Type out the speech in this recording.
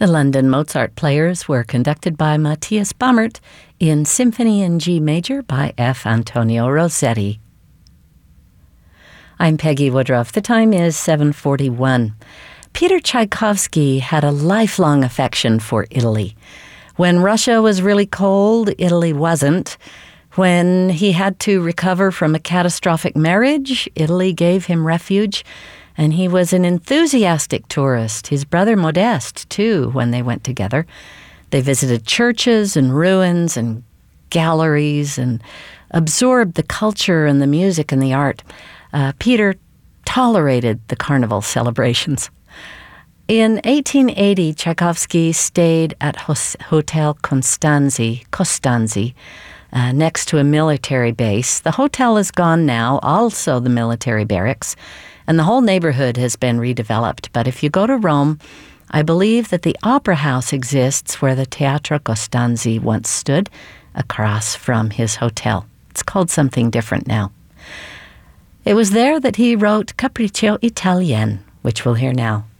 The London Mozart Players were conducted by Matthias Bammert in Symphony in G Major by F. Antonio Rossetti. I'm Peggy Woodruff. The time is 7:41. Peter Tchaikovsky had a lifelong affection for Italy. When Russia was really cold, Italy wasn't. When he had to recover from a catastrophic marriage, Italy gave him refuge. And he was an enthusiastic tourist. His brother Modeste, too, when they went together. They visited churches and ruins and galleries and absorbed the culture and the music and the art. Peter tolerated the carnival celebrations. In 1880, Tchaikovsky stayed at Hotel Costanzi, next to a military base. The hotel is gone now, also the military barracks, and the whole neighborhood has been redeveloped. But if you go to Rome, I believe that the Opera House exists where the Teatro Costanzi once stood, across from his hotel. It's called something different now. It was there that he wrote Capriccio Italien, which we'll hear now.